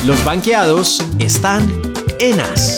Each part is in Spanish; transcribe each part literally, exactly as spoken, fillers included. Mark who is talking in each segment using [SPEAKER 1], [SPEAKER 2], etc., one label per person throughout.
[SPEAKER 1] Los banqueados están en As.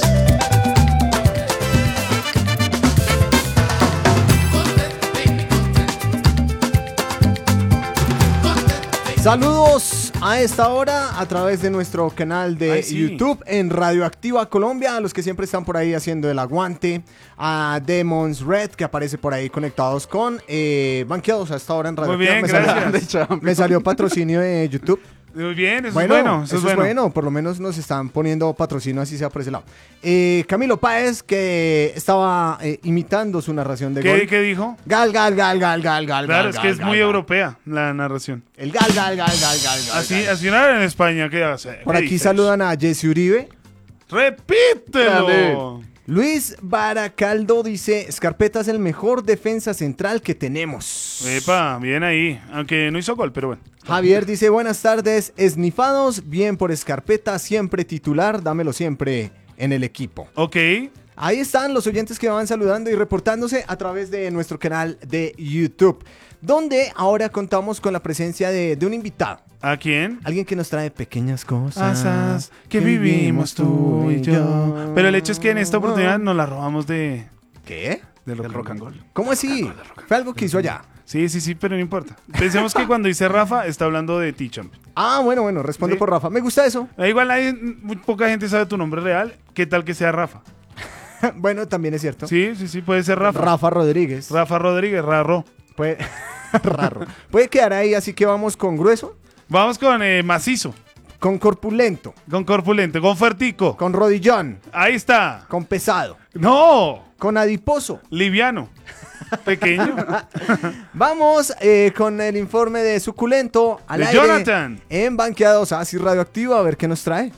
[SPEAKER 2] Saludos a esta hora a través de nuestro canal de
[SPEAKER 3] Ay, sí.
[SPEAKER 2] YouTube en Radioactiva Colombia, a los que siempre están por ahí haciendo el aguante, a Demons Red, que aparece por ahí conectados con eh, banqueados a esta hora en
[SPEAKER 3] Muy
[SPEAKER 2] Radioactiva.
[SPEAKER 3] bien,
[SPEAKER 2] me,
[SPEAKER 3] gracias.
[SPEAKER 2] salió, me salió patrocinio de YouTube.
[SPEAKER 3] Muy bien, eso
[SPEAKER 2] Bueno,
[SPEAKER 3] es bueno. Eso,
[SPEAKER 2] eso
[SPEAKER 3] es bueno.
[SPEAKER 2] por lo menos nos están poniendo patrocinio, así sea por ese lado. Eh, Camilo Páez, que estaba eh, imitando su narración de
[SPEAKER 3] ¿Qué,
[SPEAKER 2] gol.
[SPEAKER 3] ¿Qué dijo?
[SPEAKER 2] Gal, gal, gal, gal, gal, gal.
[SPEAKER 3] Claro,
[SPEAKER 2] gal,
[SPEAKER 3] es que
[SPEAKER 2] gal,
[SPEAKER 3] es
[SPEAKER 2] gal,
[SPEAKER 3] muy
[SPEAKER 2] gal.
[SPEAKER 3] europea la narración.
[SPEAKER 2] El gal, gal, gal, gal, gal, gal.
[SPEAKER 3] Así,
[SPEAKER 2] gal.
[SPEAKER 3] así no era en España. ¿Qué hace?
[SPEAKER 2] Por
[SPEAKER 3] ¿Qué
[SPEAKER 2] aquí
[SPEAKER 3] dices?
[SPEAKER 2] saludan a Jesse Uribe.
[SPEAKER 3] ¡Repítelo!
[SPEAKER 4] Dale.
[SPEAKER 2] Luis Baracaldo dice, Scarpetta es el mejor defensa central que tenemos.
[SPEAKER 3] Epa, bien ahí. Aunque no hizo gol, pero bueno.
[SPEAKER 2] Javier dice, buenas tardes, esnifados, bien por Scarpetta, siempre titular, dámelo siempre en el equipo.
[SPEAKER 3] Ok.
[SPEAKER 2] Ahí están los oyentes que van saludando y reportándose a través de nuestro canal de YouTube, donde ahora contamos con la presencia de, de un invitado.
[SPEAKER 3] ¿A quién?
[SPEAKER 2] Alguien que nos trae pequeñas cosas
[SPEAKER 3] Asas que vivimos tú y yo. Pero el hecho es que en esta oportunidad nos la robamos de...
[SPEAKER 2] ¿Qué?
[SPEAKER 3] Del rock, and roll.
[SPEAKER 2] ¿Cómo así? Fue algo que hizo allá.
[SPEAKER 3] Sí, sí, sí, pero no importa. Pensemos que cuando dice Rafa, está hablando de T-Champ.
[SPEAKER 2] Ah, bueno, bueno, respondo
[SPEAKER 3] Sí.
[SPEAKER 2] por Rafa. Me gusta eso.
[SPEAKER 3] Eh, Igual hay, muy poca gente sabe tu nombre real. ¿Qué tal que sea Rafa?
[SPEAKER 2] Bueno, también es cierto.
[SPEAKER 3] Sí, sí, sí, puede ser Rafa.
[SPEAKER 2] Rafa Rodríguez.
[SPEAKER 3] Rafa Rodríguez, Raro.
[SPEAKER 2] Puede... Raro. Puede quedar ahí, así que vamos con grueso,
[SPEAKER 3] Vamos con eh, macizo,
[SPEAKER 2] con corpulento,
[SPEAKER 3] con corpulento, con fuertico.
[SPEAKER 2] con rodillón,
[SPEAKER 3] Ahí está.
[SPEAKER 2] con pesado,
[SPEAKER 3] No,
[SPEAKER 2] con adiposo.
[SPEAKER 3] liviano, pequeño.
[SPEAKER 2] Vamos eh, con el informe de suculento al
[SPEAKER 3] De
[SPEAKER 2] aire
[SPEAKER 3] Jonathan.
[SPEAKER 2] en Banqueados Así Radioactiva, a ver qué nos trae.